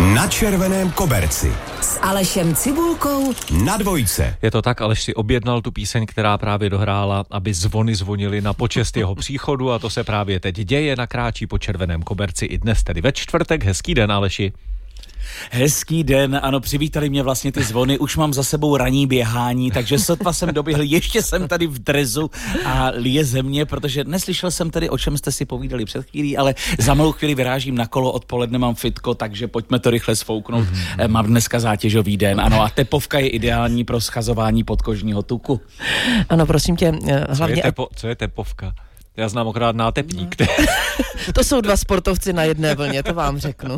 Na červeném koberci. S Alešem Cibulkou Na dvojce. Je to tak, Aleš si objednal tu píseň, která právě dohrála, aby zvony zvonily na počest jeho příchodu a to se právě teď děje, nakráčí po červeném koberci i dnes, tedy ve čtvrtek. Hezký den, Aleši. Hezký den, ano, přivítali mě vlastně ty zvony, už mám za sebou ranní běhání, takže sotva jsem doběhl, ještě jsem tady v drezu a lije ze mě, protože neslyšel jsem tedy, o čem jste si povídali před chvílí, ale za malou chvíli vyrážím na kolo, odpoledne mám fitko, takže pojďme to rychle sfouknout. Mám dneska zátěžový den, ano, a tepovka je ideální pro schazování podkožního tuku. Ano, prosím tě, hlavně... Co je tepovka? Já znám akorát nátepník. To jsou dva sportovci na jedné vlně, to vám řeknu.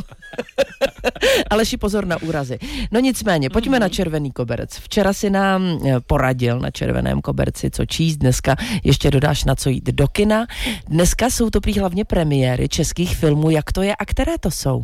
Aleši, pozor na úrazy. No nicméně, pojďme na červený koberec. Včera si nám poradil na červeném koberci, co číst, dneska ještě dodáš, na co jít do kina. Dneska jsou to prý hlavně premiéry českých filmů, jak to je a které to jsou?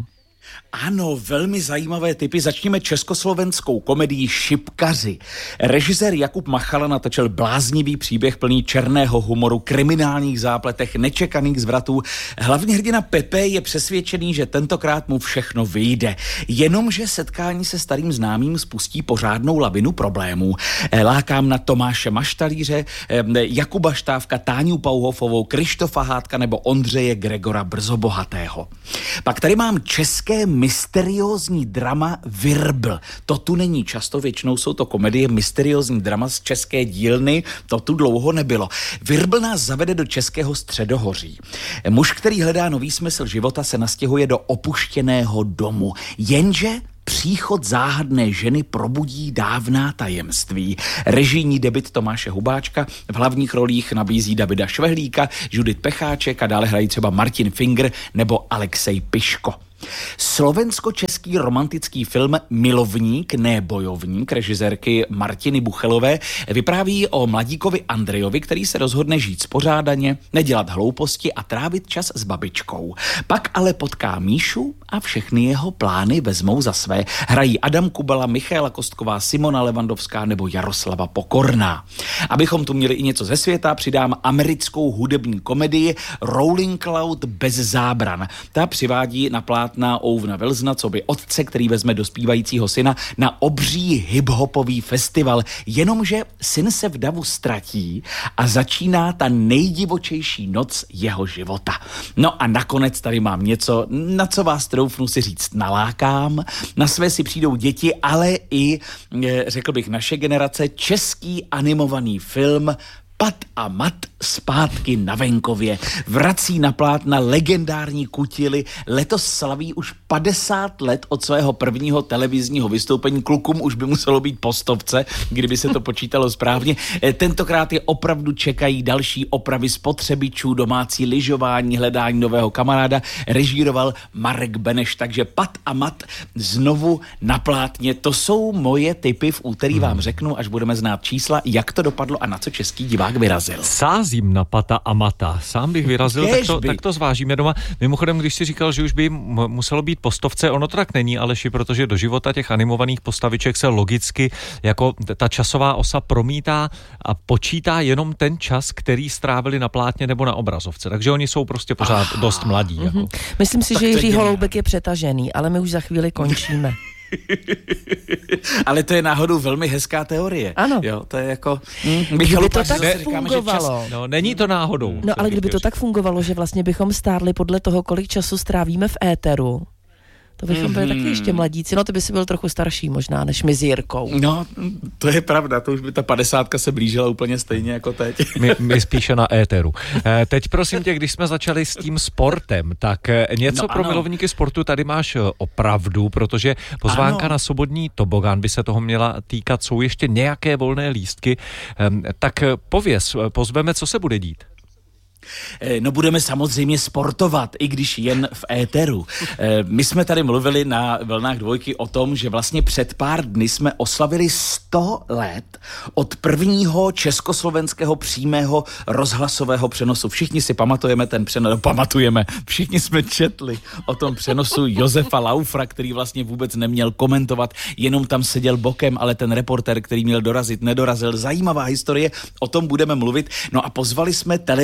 Ano, velmi zajímavé tipy. Začněme československou komedii Šipkaři. Režisér Jakub Machala natočil bláznivý příběh plný černého humoru, kriminálních zápletech, nečekaných zvratů. Hlavní hrdina Pepe je přesvědčený, že tentokrát mu všechno vyjde. Jenomže setkání se starým známým spustí pořádnou lavinu problémů. Lákám na Tomáše Maštalíře, Jakuba Štávka, Táňu Pauhofovou, Krištofa Hádka nebo Ondřeje Gregora Brzobohatého. Pak tady mám české mysteriózní drama Virbl. To tu není často, většinou jsou to komedie, mysteriózní drama z české dílny, to tu dlouho nebylo. Virbl nás zavede do českého Středohoří. Muž, který hledá nový smysl života, se nastěhuje do opuštěného domu. Jenže příchod záhadné ženy probudí dávná tajemství. Režijní debut Tomáše Hubáčka, v hlavních rolích nabízí Davida Švehlíka, Judith Pecháček a dále hrají třeba Martin Finger nebo Alexej Piško. Slovensko-český romantický film Milovník, ne bojovník, režisérky Martiny Buchelové, vypráví o mladíkovi Andrejovi, který se rozhodne žít spořádaně, nedělat hlouposti a trávit čas s babičkou. Pak ale potká Míšu a všechny jeho plány vezmou za své. Hrají Adam Kubala, Michaela Kostková, Simona Levandovská nebo Jaroslava Pokorná. Abychom tu měli i něco ze světa, přidám americkou hudební komedii Rolling Cloud bez zábran. Ta přivádí na plátna Ouvna Wilsona, co by otce, který vezme dospívajícího syna na obří hip-hopový festival. Jenomže syn se v davu ztratí a začíná ta nejdivočejší noc jeho života. No a nakonec tady mám něco, na co vás troufnu si říct nalákám. Na své si přijdou děti, ale i, řekl bych, naše generace, český animovaný film Pat a Mat zpátky na venkově. Vrací na plátna legendární Kutily. Letos slaví už 50 let od svého prvního televizního vystoupení. Klukům už by muselo být po 100, kdyby se to počítalo správně. Tentokrát je opravdu čekají další opravy spotřebičů, domácí lyžování, hledání nového kamaráda. Režíroval Marek Beneš, takže Pat a Mat znovu na plátně. To jsou moje tipy, v úterý vám řeknu, až budeme znát čísla, jak to dopadlo a na co český divák vyrazil. Sázím na Pata a Mata. Sám bych vyrazil, tak to zvážíme doma. Mimochodem, když si říkal, že už by muselo být po 100, ono to tak není, Aleši, protože do života těch animovaných postaviček se logicky jako ta časová osa promítá a počítá jenom ten čas, který strávili na plátně nebo na obrazovce. Takže oni jsou prostě pořád dost mladí. Jako. Myslím si, že Jiří Holoubek je přetažený, ale my už za chvíli končíme. Ale to je náhodou velmi hezká teorie. Ano. Jo, to je jako... Kdyby to tak fungovalo. No, není to náhodou. No, ale kdyby to tak fungovalo, že vlastně bychom stárli podle toho, kolik času strávíme v éteru, to bychom byli taky ještě mladíci. No, ty by si byl trochu starší možná, než my s Jirkou. No, to je pravda, to už by ta 50 se blížila úplně stejně jako teď. My spíše na éteru. Teď prosím tě, když jsme začali s tím sportem, tak něco pro milovníky sportu tady máš opravdu, protože pozvánka na sobotní tobogán by se toho měla týkat, jsou ještě nějaké volné lístky. Tak pověz, pozveme, co se bude dít. No budeme samozřejmě sportovat, i když jen v éteru. My jsme tady mluvili na Vlnách dvojky o tom, že vlastně před pár dny jsme oslavili 100 let od prvního československého přímého rozhlasového přenosu. Všichni si pamatujeme ten přenos, všichni jsme četli o tom přenosu Josefa Laufra, který vlastně vůbec neměl komentovat, jenom tam seděl bokem, ale ten reportér, který měl dorazit, nedorazil. Zajímavá historie, o tom budeme mluvit. No a pozvali jsme televizní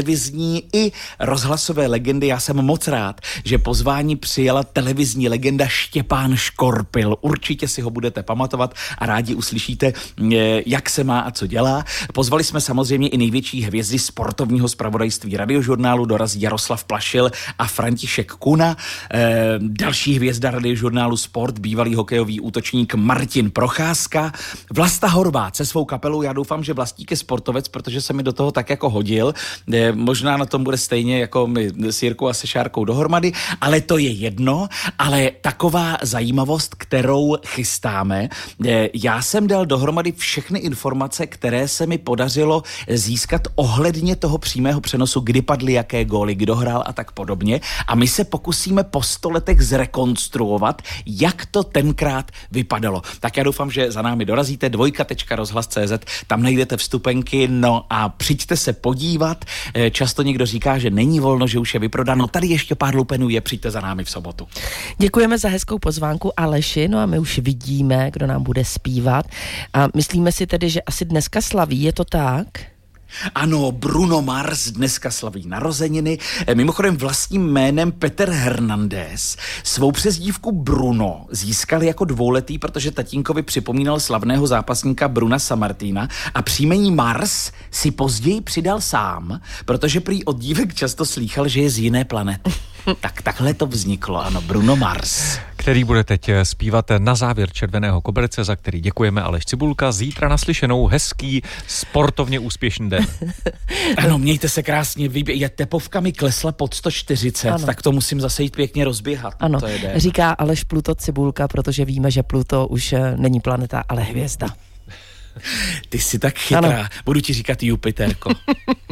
televizní i rozhlasové legendy. Já jsem moc rád, že pozvání přijala televizní legenda Štěpán Škorpil. Určitě si ho budete pamatovat a rádi uslyšíte, jak se má a co dělá. Pozvali jsme samozřejmě i největší hvězdy sportovního zpravodajství Radiožurnálu, dorazí Jaroslav Plašil a František Kuna. Další hvězda Radiožurnálu Sport, bývalý hokejový útočník Martin Procházka. Vlasta Horváth se svou kapelou, já doufám, že Vlastík je sportovec, protože se mi do toho tak jako hodil. Možná na tom bude stejně jako my s Jirkou a se Šárkou dohromady, ale to je jedno. Ale taková zajímavost, kterou chystáme, já jsem dal dohromady všechny informace, které se mi podařilo získat ohledně toho přímého přenosu, kdy padly jaké góly, kdo hrál a tak podobně. A my se pokusíme po 100 letech zrekonstruovat, jak to tenkrát vypadalo. Tak já doufám, že za námi dorazíte, dvojka.rozhlas.cz, tam najdete vstupenky, no a přijďte se podívat. Často někdo říká, že není volno, že už je vyprodáno. Tady ještě pár lupenů je, přijďte za námi v sobotu. Děkujeme za hezkou pozvánku Aleši, no a my už vidíme, kdo nám bude zpívat. A myslíme si tedy, že asi dneska slaví, je to tak? Ano, Bruno Mars dneska slaví narozeniny. Mimochodem vlastním jménem Peter Hernandez svou přezdívku Bruno získal jako dvouletý, protože tatínkovi připomínal slavného zápasníka Bruna Sammartina a příjmení Mars si později přidal sám, protože prý od dívek často slýchal, že je z jiné planety. Tak takhle to vzniklo, ano, Bruno Mars. Který bude teď zpívat na závěr Červeného koberce, za který děkujeme. Aleš Cibulka, zítra naslyšenou, hezký, sportovně úspěšný den. Ano, mějte se krásně, je tepovkami klesla pod 140, ano. Tak to musím zase jít pěkně rozběhat. Ano, to je říká Aleš Pluto Cibulka, protože víme, že Pluto už není planeta, ale hvězda. Ty jsi tak chytrá, ano. Budu ti říkat Jupiterko.